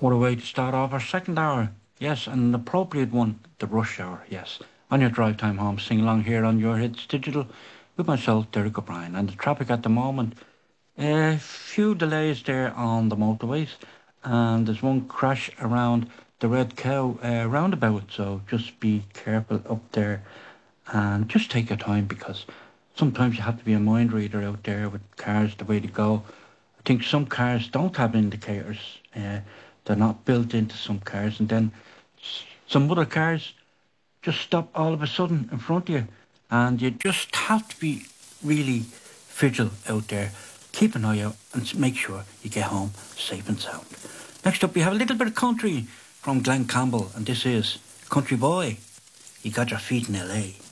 What a way to start off our second hour. Yes, and an appropriate one, the rush hour, yes. On your drive time home, sing along here on Your Hits Digital with myself, Derek O'Brien. And the traffic at the moment, a few delays there on the motorways, and there's one crash around the Red Cow roundabout, so just be careful up there and just take your time because sometimes you have to be a mind reader out there with cars the way to go. I think some cars don't have indicators. They're not built into some cars, and then some other cars just stop all of a sudden in front of you, and you just have to be really vigilant out there. Keep an eye out and make sure you get home safe and sound. Next up, we have a little bit of country from Glenn Campbell, and this is Country Boy. You got your feet in LA.